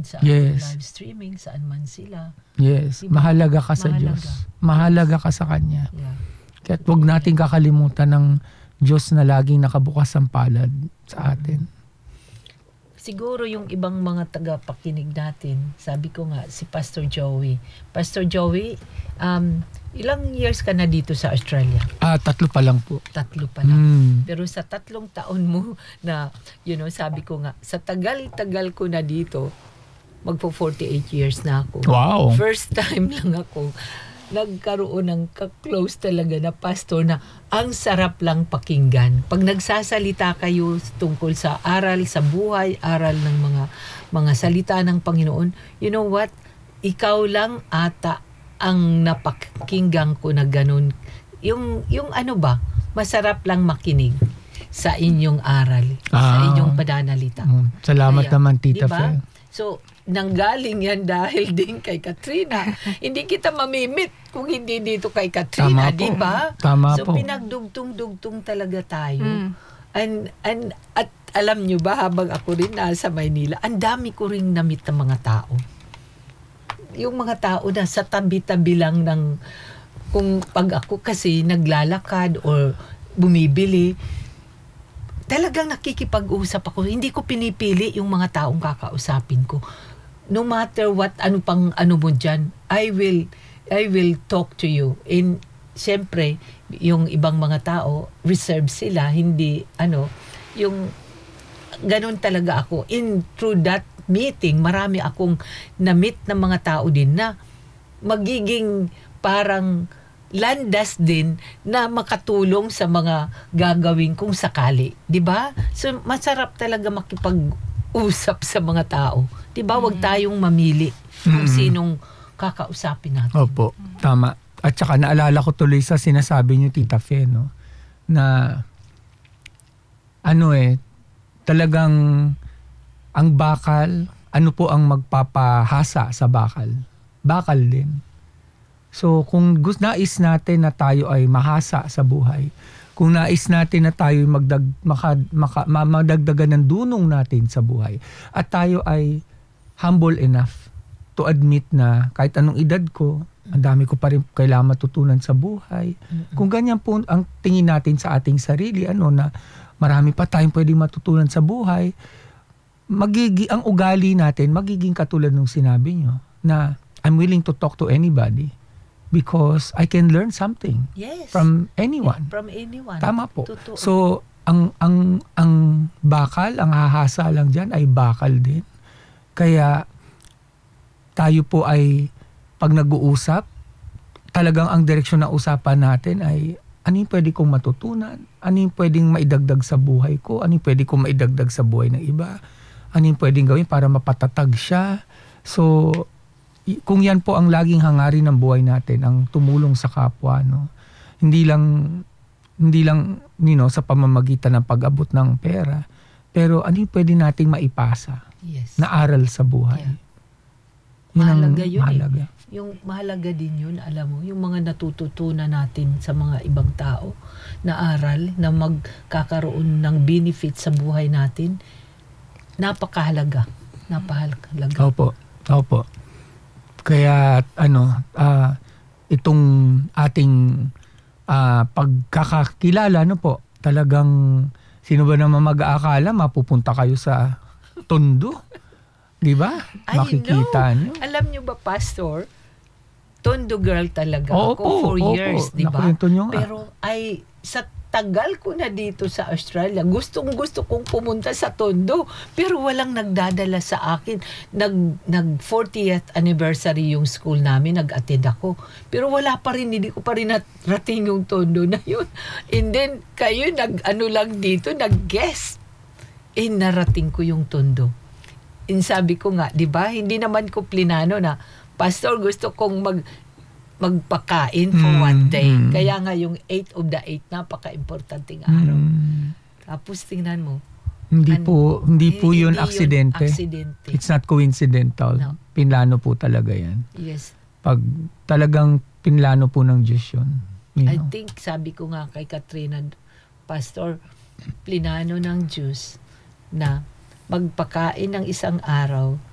sa Yes. live streaming, saan man sila. Yes. Diba? Mahalaga ka sa Mahalaga. Diyos. Mahalaga ka sa Kanya. Yeah. Kaya huwag natin kakalimutan ng Diyos na laging nakabukas ang palad sa atin. Siguro yung ibang mga tagapakinig natin, sabi ko nga, si Pastor Joey. Pastor Joey, ilang years ka na dito sa Australia? 3 pa lang po. 3 pa lang. Mm. Pero sa 3 taon mo na, sabi ko nga, sa tagal-tagal ko na dito, magpo 48 years na ako. Wow. First time lang ako nagkaroon ng ka-close talaga na pastor na ang sarap lang pakinggan. Pag nagsasalita kayo tungkol sa aral sa buhay, aral ng mga salita ng Panginoon, you know what? Ikaw lang ata ang napakinggan ko na ganun. Yung ano ba, masarap lang makinig sa inyong aral, sa inyong padanalita. Salamat naman, Tita diba? Fe. So, nanggaling yan dahil din kay Katrina. Hindi kita mamimit kung hindi dito kay Katrina, di ba? Tama so, po. pinagdugtong-dugtong talaga tayo. At alam nyo ba, habang ako rin nasa Maynila, ang dami ko rin namit ng mga tao. Yung mga tao na sa tabi-tabi lang ng, kung pag ako kasi naglalakad or bumibili, talagang nakikipag-usap ako. Hindi ko pinipili yung mga taong kakausapin ko. No matter what, ano mo dyan, I will talk to you. And siyempre, yung ibang mga tao, reserve sila, hindi, yung ganun talaga ako. Through that meeting, marami akong na-meet ng mga tao din na magiging parang landas din na makatulong sa mga gagawin kung sakali. 'Di ba? So masarap talaga makipag-usap sa mga tao. 'Di ba? Huwag tayong mamili kung sinong kakausapin natin. Opo, tama. At saka naalala ko tuloy sa sinasabi niyo, Tita Fe, no? Na talagang ang bakal, ano po ang magpapahasa sa bakal? Bakal din. So kung nais natin na tayo ay mahasa sa buhay, kung nais natin na tayo madagdagan ng dunong natin sa buhay, at tayo ay humble enough to admit na kahit anong edad ko, ang dami ko pa rin kailangan matutunan sa buhay. Kung ganyan po ang tingin natin sa ating sarili, na marami pa tayong pwedeng matutunan sa buhay, ang ugali natin magiging katulad ng sinabi nyo, na I'm willing to talk to anybody. Because I can learn something from anyone. From anyone. Tama po. Totoo. So, ang bakal, ang hahasa lang dyan ay bakal din. Kaya, tayo po ay, pag nag-uusap, talagang ang direksyon ng usapan natin ay, ano yung pwede kong matutunan? Ano yung pwedeng maidagdag sa buhay ko? Ano yung pwede kong maidagdag sa buhay ng iba? Ano yung pwedeng gawin para mapatatag siya? So, kung yan po ang laging hangarin ng buhay natin, ang tumulong sa kapwa, hindi lang sa pamamagitan ng pag-abot ng pera, pero ano yung pwede nating maipasa na aral sa buhay. Yun mahalaga. Yung mahalaga din yun, alam mo, yung mga natututunan natin sa mga ibang tao na aral, na magkakaroon ng benefit sa buhay natin, napakahalaga. Opo. Kaya itong ating pagkakakilala, talagang sino ba naman mag-aakala mapupunta kayo sa Tondo? Di ba? Makikita nyo. Alam nyo ba, Pastor, Tondo girl talaga ako for years, di ba? Pero sa tagal ko na dito sa Australia, gustong-gusto kong pumunta sa Tondo, pero walang nagdadala sa akin. Nag 40th anniversary yung school namin, nag-attend ako. Pero wala pa rin, hindi ko pa rin narating yung Tondo na yun. And then, kayo lang dito, nag-guest. Narating ko yung Tondo. Sabi ko nga, di ba, hindi naman ko plinano na, Pastor, gusto kong magpakain for one day. Kaya nga yung 8 of the 8, napaka-importanting araw. Tapos tingnan mo. Hindi po yun aksidente. It's not coincidental. No. Pinlano po talaga yan. Yes. Pag talagang pinlano po ng Diyos yun. I think, sabi ko nga kay Katrina, Pastor, plinano ng Diyos na magpakain ng isang araw